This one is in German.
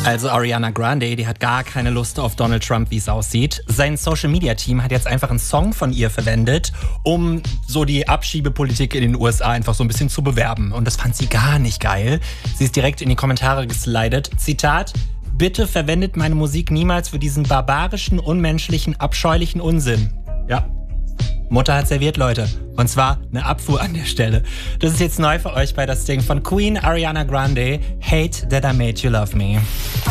Also Ariana Grande, die hat gar keine Lust auf Donald Trump, wie es aussieht. Sein Social-Media-Team hat jetzt einfach einen Song von ihr verwendet, um so die Abschiebepolitik in den USA einfach so ein bisschen zu bewerben. Und das fand sie gar nicht geil. Sie ist direkt in die Kommentare geslidet. Zitat: Bitte verwendet meine Musik niemals für diesen barbarischen, unmenschlichen, abscheulichen Unsinn. Ja. Mutter hat serviert, Leute. Und zwar eine Abfuhr an der Stelle. Das ist jetzt neu für euch bei das Ding von Queen Ariana Grande. Hate that I made you love me.